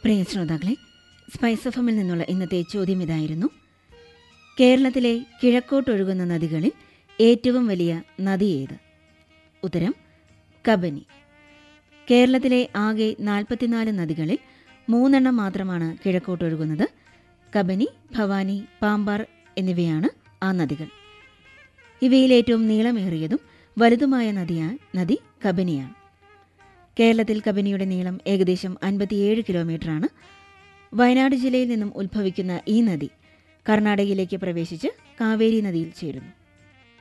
പ്രിയ ശ്രോതാക്കളെ, സ്പൈസ് എഫ്എമ്മിൽ നിന്നുള്ള ഇന്നത്തെ ചോദ്യം ഇതായിരുന്നു: കേരളത്തിലെ കിഴക്കോട്ടൊഴുകുന്ന നദികളിൽ ഏറ്റവും വലിയ നദി ഏത്? ഉത്തരം കബനി. കേരളത്തിലെ ആകെ 44 നദികളിൽ 3 മാത്രമാണ് കിഴക്കോട്ടൊഴുകുന്നത്. കബനി, ഭവാനി, പാമ്പാർ എന്നിവയാണ് ആ നദികൾ. ഇവയിൽ ഏറ്റവും നീളമേറിയതും വലുതുമായ നദി കബനിയാണ്. കേരളത്തിൽ കബനിയുടെ നീളം ഏകദേശം 57 കിലോമീറ്ററാണ്. വയനാട് ജില്ലയിൽ നിന്നും ഉത്ഭവിക്കുന്ന ഈ നദി കർണാടകയിലേക്ക് പ്രവേശിച്ച് കാവേരി നദിയിൽ ചേരുന്നു.